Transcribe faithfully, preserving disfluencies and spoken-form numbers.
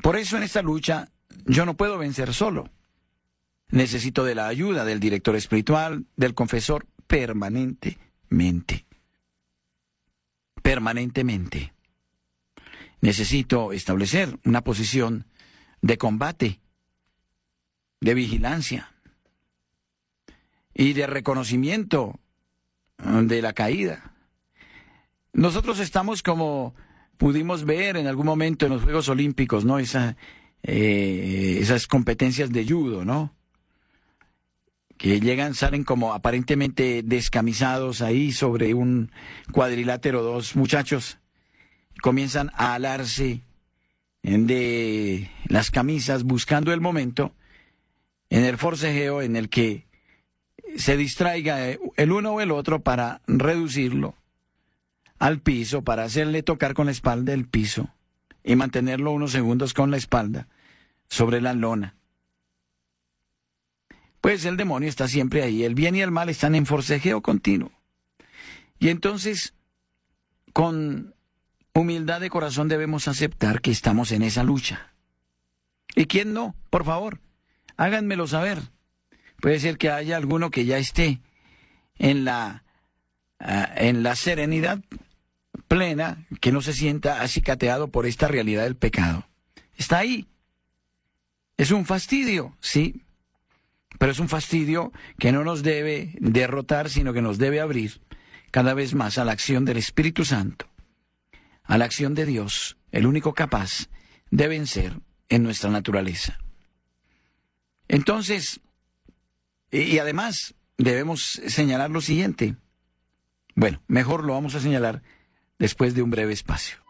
Por eso en esta lucha yo no puedo vencer solo. Necesito de la ayuda del director espiritual, del confesor, permanentemente. Permanentemente. Necesito establecer una posición de combate, de vigilancia y de reconocimiento de la caída. Nosotros estamos, como pudimos ver en algún momento en los Juegos Olímpicos, ¿no? Esa, eh, esas competencias de judo, ¿no? Que llegan, salen como aparentemente descamisados ahí sobre un cuadrilátero, dos muchachos, comienzan a alarse de las camisas buscando el momento en el forcejeo en el que se distraiga el uno o el otro para reducirlo al piso, para hacerle tocar con la espalda el piso y mantenerlo unos segundos con la espalda sobre la lona. Pues el demonio está siempre ahí, el bien y el mal están en forcejeo continuo. Y entonces, con humildad de corazón debemos aceptar que estamos en esa lucha. ¿Y quién no? Por favor, háganmelo saber. Puede ser que haya alguno que ya esté en la, uh, en la serenidad plena, que no se sienta acicateado por esta realidad del pecado. Está ahí. Es un fastidio, sí. Pero es un fastidio que no nos debe derrotar, sino que nos debe abrir cada vez más a la acción del Espíritu Santo, a la acción de Dios, el único capaz de vencer en nuestra naturaleza. Entonces, y además debemos señalar lo siguiente. Bueno, mejor lo vamos a señalar después de un breve espacio.